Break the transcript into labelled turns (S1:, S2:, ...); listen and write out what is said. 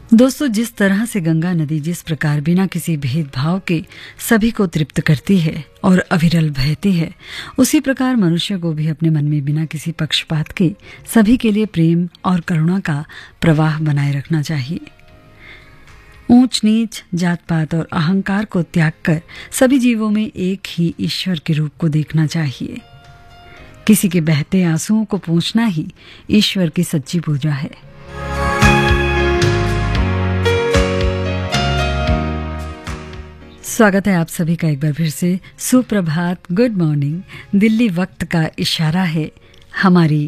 S1: दोस्तों, जिस तरह से गंगा नदी जिस प्रकार बिना किसी भेदभाव के सभी को तृप्त करती है और अविरल बहती है, उसी प्रकार मनुष्य को भी अपने मन में बिना किसी पक्षपात के सभी के लिए प्रेम और करुणा का प्रवाह बनाए रखना चाहिए। ऊंच नीच, जात पात और अहंकार को त्याग कर सभी जीवों में एक ही ईश्वर के रूप को देखना चाहिए। किसी के बहते आंसुओं को पोंछना ही ईश्वर की सच्ची पूजा है। स्वागत है आप सभी का एक बार फिर से। सुप्रभात, गुड मॉर्निंग। दिल्ली वक्त का इशारा है हमारी